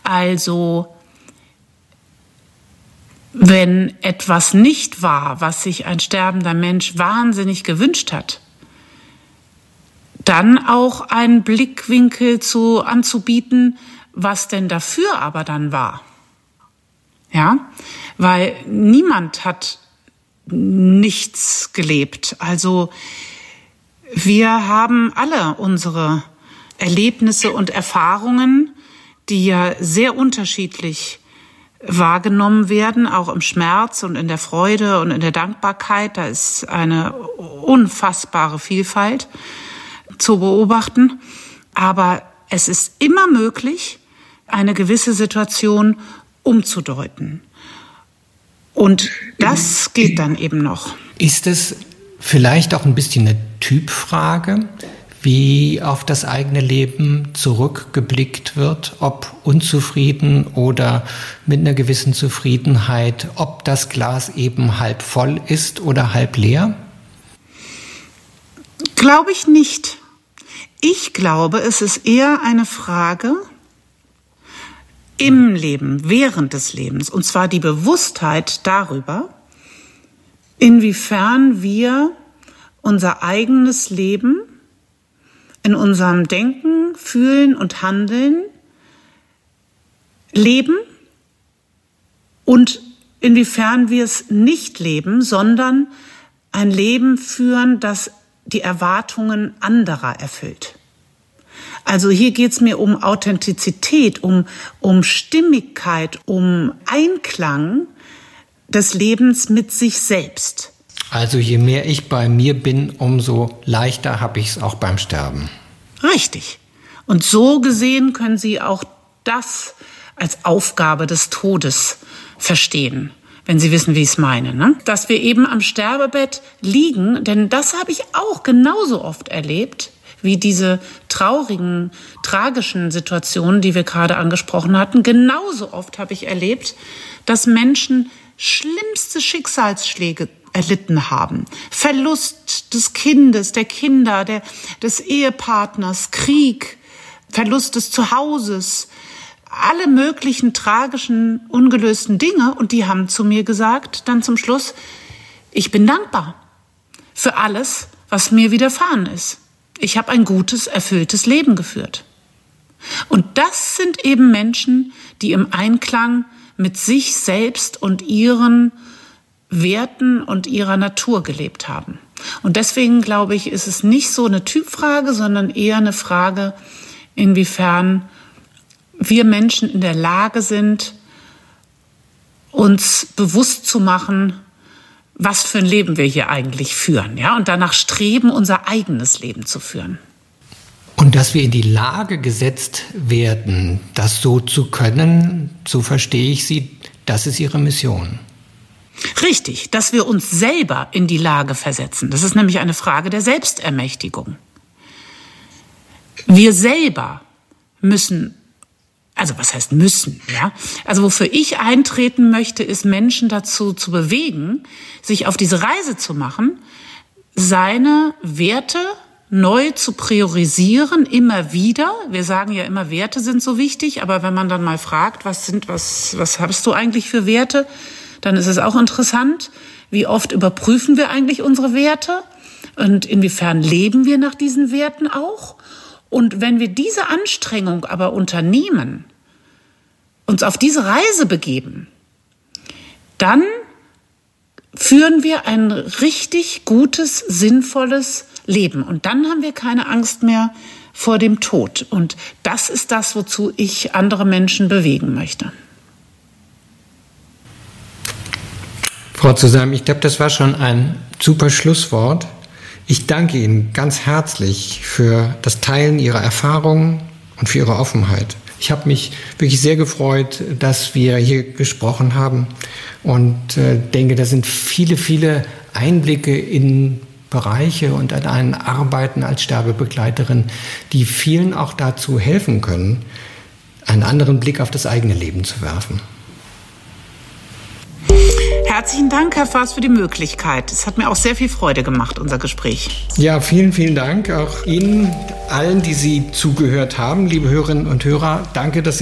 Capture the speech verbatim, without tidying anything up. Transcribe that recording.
Also wenn etwas nicht war, was sich ein sterbender Mensch wahnsinnig gewünscht hat, dann auch einen Blickwinkel zu, anzubieten, was denn dafür aber dann war. Ja, weil niemand hat nichts gelebt. Also wir haben alle unsere Erlebnisse und Erfahrungen, die ja sehr unterschiedlich wahrgenommen werden, auch im Schmerz und in der Freude und in der Dankbarkeit. Da ist eine unfassbare Vielfalt zu beobachten. Aber es ist immer möglich, eine gewisse Situation umzudeuten. Und das geht dann eben noch. Ist es vielleicht auch ein bisschen eine Typfrage, wie auf das eigene Leben zurückgeblickt wird, ob unzufrieden oder mit einer gewissen Zufriedenheit, ob das Glas eben halb voll ist oder halb leer? Glaube ich nicht. Ich glaube, es ist eher eine Frage im Leben, während des Lebens, und zwar die Bewusstheit darüber, inwiefern wir unser eigenes Leben in unserem Denken, Fühlen und Handeln leben und inwiefern wir es nicht leben, sondern ein Leben führen, das die Erwartungen anderer erfüllt. Also hier geht es mir um Authentizität, um, um Stimmigkeit, um Einklang des Lebens mit sich selbst. Also je mehr ich bei mir bin, umso leichter habe ich es auch beim Sterben. Richtig. Und so gesehen können Sie auch das als Aufgabe des Todes verstehen, wenn Sie wissen, wie ich es meine. Ne? Dass wir eben am Sterbebett liegen, denn das habe ich auch genauso oft erlebt, wie diese traurigen, tragischen Situationen, die wir gerade angesprochen hatten. Genauso oft habe ich erlebt, dass Menschen schlimmste Schicksalsschläge erlitten haben. Verlust des Kindes, der Kinder, der, des Ehepartners, Krieg, Verlust des Zuhauses, alle möglichen tragischen, ungelösten Dinge. Und die haben zu mir gesagt, dann zum Schluss, ich bin dankbar für alles, was mir widerfahren ist. Ich habe ein gutes, erfülltes Leben geführt. Und das sind eben Menschen, die im Einklang mit sich selbst und ihren Werten und ihrer Natur gelebt haben. Und deswegen glaube ich, ist es nicht so eine Typfrage, sondern eher eine Frage, inwiefern wir Menschen in der Lage sind, uns bewusst zu machen, was für ein Leben wir hier eigentlich führen, ja, und danach streben, unser eigenes Leben zu führen. Und dass wir in die Lage gesetzt werden, das so zu können, so verstehe ich Sie, das ist Ihre Mission. Richtig, dass wir uns selber in die Lage versetzen. Das ist nämlich eine Frage der Selbstermächtigung. Wir selber müssen, also was heißt müssen, ja? Also wofür ich eintreten möchte, ist Menschen dazu zu bewegen, sich auf diese Reise zu machen, seine Werte neu zu priorisieren, immer wieder. Wir sagen ja immer, Werte sind so wichtig, aber wenn man dann mal fragt, was sind, was, was hast du eigentlich für Werte, dann ist es auch interessant, wie oft überprüfen wir eigentlich unsere Werte und inwiefern leben wir nach diesen Werten auch. Und wenn wir diese Anstrengung aber unternehmen, uns auf diese Reise begeben, dann führen wir ein richtig gutes, sinnvolles Leben. Und dann haben wir keine Angst mehr vor dem Tod. Und das ist das, wozu ich andere Menschen bewegen möchte. Frau Zusam, ich glaube, das war schon ein super Schlusswort. Ich danke Ihnen ganz herzlich für das Teilen Ihrer Erfahrungen und für Ihre Offenheit. Ich habe mich wirklich sehr gefreut, dass wir hier gesprochen haben und äh, denke, da sind viele, viele Einblicke in Bereiche und an ein Arbeiten als Sterbebegleiterin, die vielen auch dazu helfen können, einen anderen Blick auf das eigene Leben zu werfen. Herzlichen Dank, Herr Faas, für die Möglichkeit. Es hat mir auch sehr viel Freude gemacht, unser Gespräch. Ja, vielen, vielen Dank auch Ihnen, allen, die Sie zugehört haben, liebe Hörerinnen und Hörer. Danke, dass Sie